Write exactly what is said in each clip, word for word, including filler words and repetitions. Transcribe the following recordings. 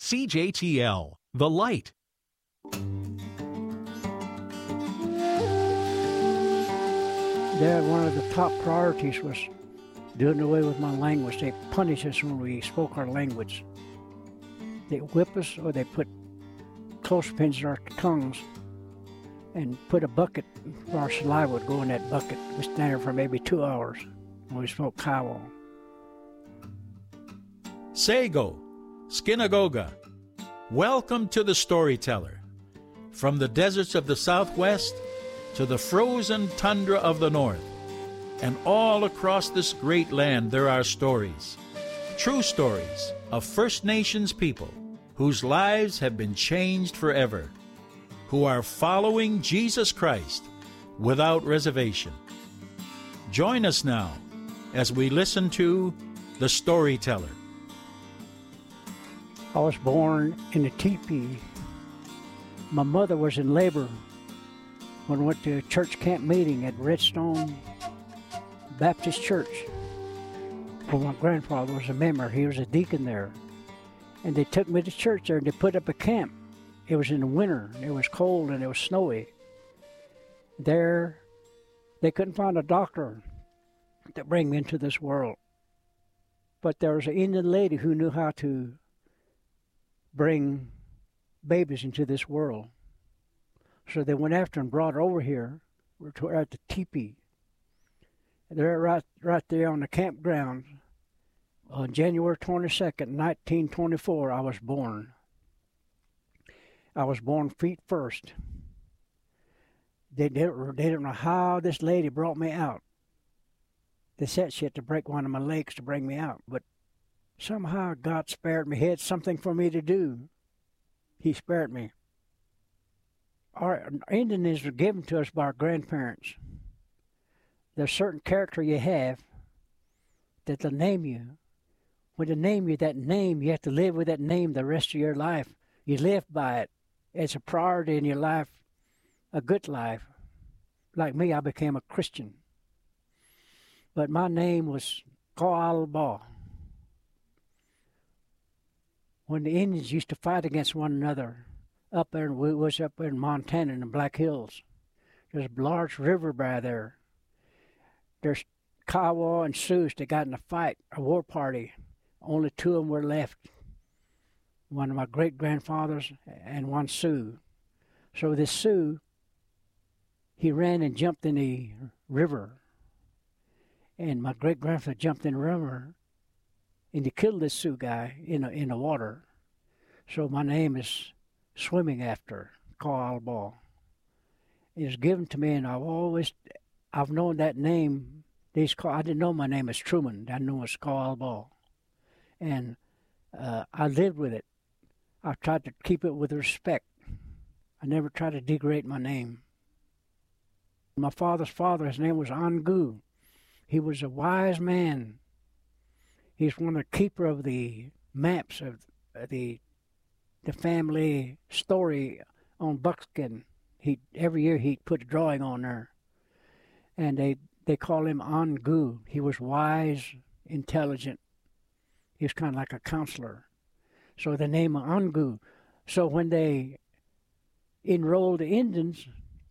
C J T L, The Light. There, one of the top priorities was doing away with my language. They punish us when we spoke our language. They whip us, or they put clothespins in our tongues and put a bucket where our saliva would go in that bucket. We stand there for maybe two hours when we smoked kawal. Sego, Skinagoga, welcome to the Storyteller. From the deserts of the Southwest to the frozen tundra of the North, and all across this great land there are stories, true stories of First Nations people whose lives have been changed forever, who are following Jesus Christ without reservation. Join us now as we listen to The Storyteller. I was born in a teepee. My mother was in labor when I went to a church camp meeting at Redstone Baptist Church. Well, my grandfather was a member. He was a deacon there. And they took me to church there and they put up a camp. It was in the winter. It was cold and it was snowy. There, they couldn't find a doctor to bring me into this world. But there was an Indian lady who knew how to bring babies into this world. So they went after and brought her over here. We're at the teepee. They're right, right there on the campground. On January twenty-second, nineteen twenty-four, I was born. I was born feet first. They didn't, they didn't know how this lady brought me out. They said she had to break one of my legs to bring me out, but somehow God spared me. He had something for me to do. He spared me. Our Indians were given to us by our grandparents. There's a certain character you have that they'll name you. When they name you that name, you have to live with that name the rest of your life. You live by it. It's a priority in your life, a good life. Like me, I became a Christian. But my name was Ka'alba. When the Indians used to fight against one another, up there, we was up in Montana in the Black Hills. There's a large river by there. There's Kiowa and Sioux. They got in a fight, a war party. Only two of them were left. One of my great-grandfathers and one Sioux. So this Sioux, he ran and jumped in the river. And my great-grandfather jumped in the river and he killed this Sioux guy in the, in the water. So my name is swimming after Ka'alba. It was given to me, and I've always, I've known that name. These call, I didn't know my name is Truman. I knew it was Ka'alba. And uh, I lived with it. I tried to keep it with respect. I never tried to degrade my name. My father's father, his name was Angu. He was a wise man. He's one of the keeper of the maps of the the family story on buckskin. He every year he'd put a drawing on there, and they they call him Angu. He was wise, intelligent. He was kind of like a counselor. So the name of Angu. So when they enrolled the Indians,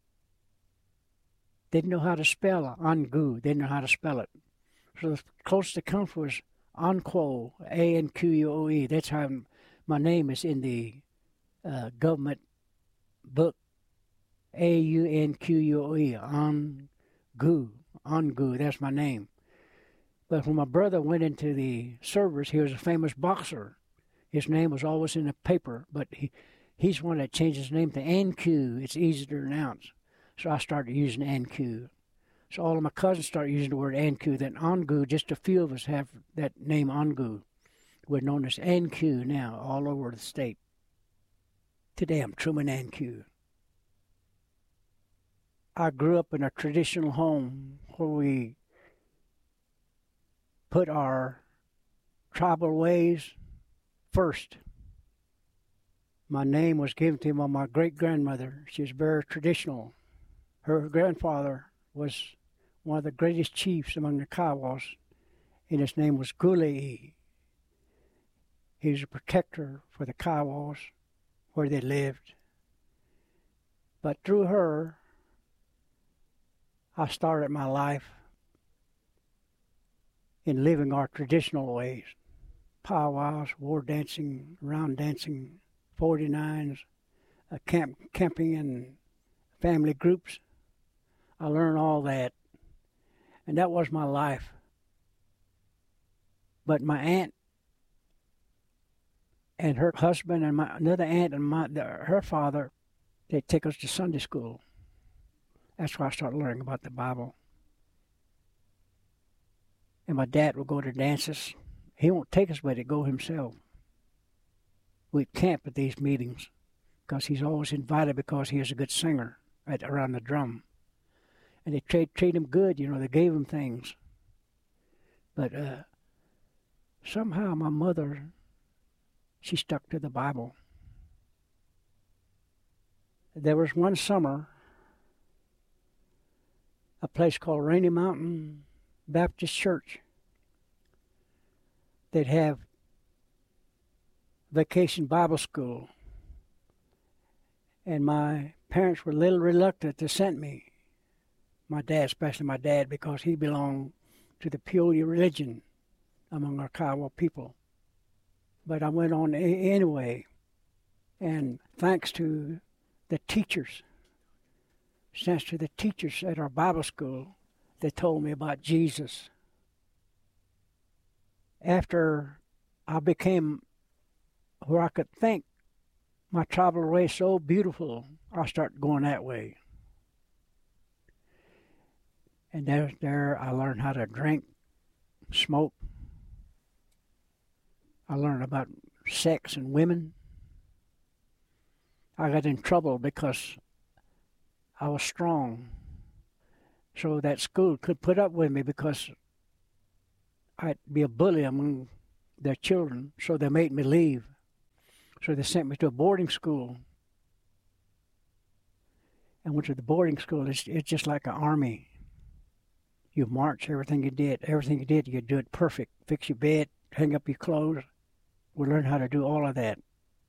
they didn't know how to spell Angu. They didn't know how to spell it. So the closest to come was Anquo, A N Q U O E. That's how my name is in the uh, government book, A U N Q U O E, Angu, Angu, that's my name. But when my brother went into the service, he was a famous boxer. His name was always in the paper, but he, he's one that changed his name to Anku. It's easy to pronounce. So I started using Anku. So all of my cousins started using the word Anku. Then Angu, just a few of us have that name Angu. We're known as Anku now all over the state. Today I'm Truman Anku. I grew up in a traditional home where we put our tribal ways first. My name was given to me by my great-grandmother. She was very traditional. Her grandfather was one of the greatest chiefs among the Kiowas, and his name was Gulei. He was a protector for the Kiowas where they lived. But through her, I started my life in living our traditional ways. Powwows, war dancing, round dancing, forty-nines, uh, camp, camping in family groups. I learned all that. And that was my life. But my aunt and her husband and my another aunt and my the, her father, they take us to Sunday school. That's where I started learning about the Bible. And my dad would go to dances. He won't take us, but he'd go himself. We'd camp at these meetings because he's always invited because he is a good singer at, around the drum. And they treat, treat him good, you know, they gave him things. But uh, somehow my mother, she stuck to the Bible. There was one summer, a place called Rainy Mountain Baptist Church. They'd have vacation Bible school. And my parents were a little reluctant to send me. My dad, especially my dad, because he belonged to the Peoria religion among our Kiowa people. But I went on a- anyway. And thanks to the teachers, thanks to the teachers at our Bible school, they told me about Jesus. After I became where I could think my tribal way so beautiful, I started going that way. And there, there I learned how to drink, smoke. I learned about sex and women. I got in trouble because I was strong. So that school could put up with me because I'd be a bully among their children, so they made me leave. So they sent me to a boarding school. And went to the boarding school. It's, it's just like an army. You march everything you did. Everything you did, you do it perfect. Fix your bed, hang up your clothes. We learned how to do all of that.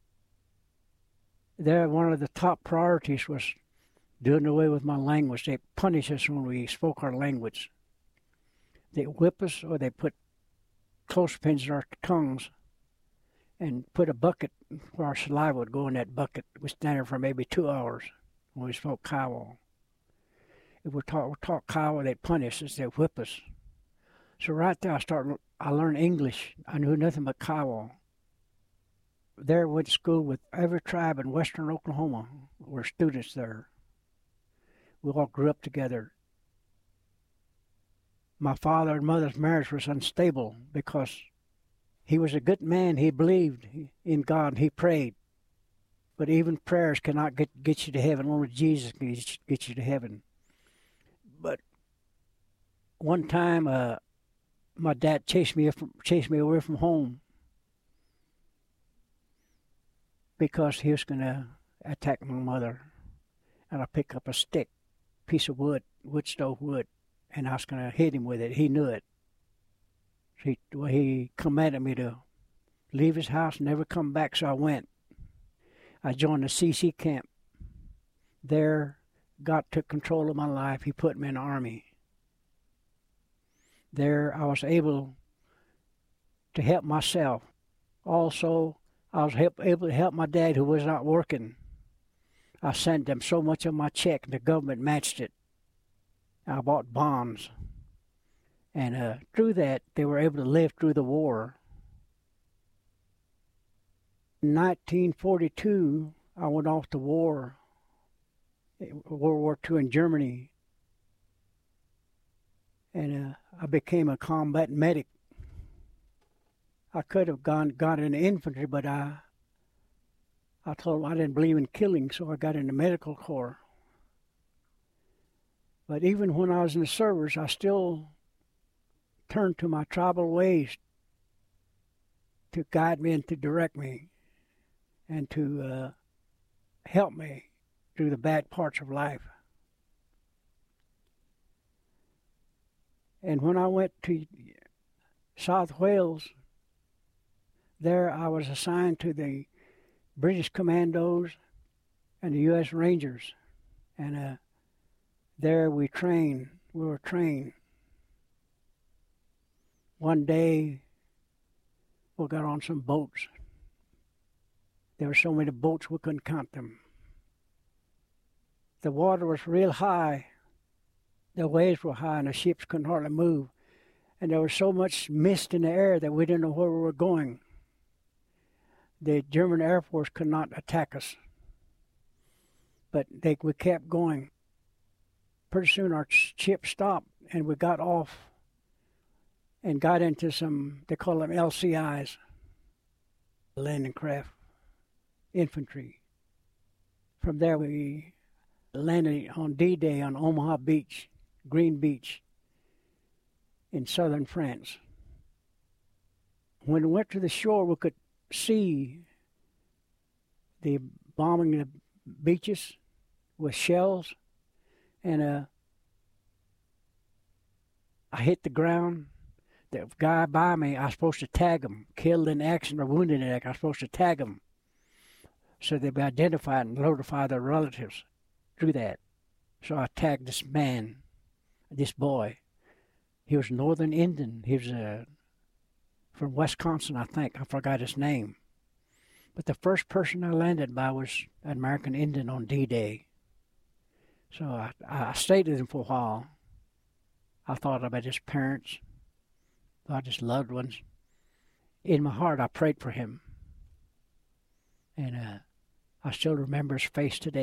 There, one of the top priorities was doing away with my language. They punish us when we spoke our language. They whip us, or they put clothespins in our tongues and put a bucket where our saliva would go in that bucket. We stand there for maybe two hours when we spoke Kiowa. If we taught, we taught Kiowa, they'd punish us, they'd whip us. So right there, I started. I learned English. I knew nothing but Kiowa. There, I went to school with every tribe in western Oklahoma. Were students there. We all grew up together. My father and mother's marriage was unstable because he was a good man. He believed in God and he prayed. But even prayers cannot get, get you to heaven. Only Jesus can get you to heaven. But one time, uh, my dad chased me chased me away from home because he was going to attack my mother. And I picked up a stick, piece of wood, wood stove wood, and I was going to hit him with it. He knew it. He, well, he commanded me to leave his house and never come back, so I went. I joined the C C camp. There, God took control of my life. He put me in the Army. There, I was able to help myself. Also, I was help, able to help my dad, who was not working. I sent them so much of my check, and the government matched it. I bought bonds. And uh, through that, they were able to live through the war. In nineteen forty-two, I went off to war, World War Two in Germany. And uh, I became a combat medic. I could have gone got in the infantry, but I, I told them I didn't believe in killing, so I got in the medical corps. But even when I was in the service, I still turned to my tribal ways to guide me and to direct me and to uh, help me through the bad parts of life. And when I went to South Wales, There I was assigned to the British Commandos and the U S Rangers. And uh, there we trained, we were trained. One day we got on some boats. There were so many boats we couldn't count them. The water was real high. The waves were high and the ships couldn't hardly move. And there was so much mist in the air that we didn't know where we were going. The German Air Force could not attack us. But they, we kept going. Pretty soon our ship stopped and we got off and got into some, they call them L C Is, landing craft, infantry. From there we landed on D-Day on Omaha Beach, Green Beach, in southern France. When we went to the shore, we could see the bombing the beaches with shells, and uh, I hit the ground. The guy by me, I was supposed to tag him, killed in action or wounded in action. I was supposed to tag him so they'd be identified and notify their relatives through that. So I tagged this man, this boy. He was Northern Indian. He was uh, from Wisconsin, I think. I forgot his name. But the first person I landed by was an American Indian on D-Day. So I, I stayed with him for a while. I thought about his parents, about his loved ones. In my heart, I prayed for him. And uh, I still remember his face today.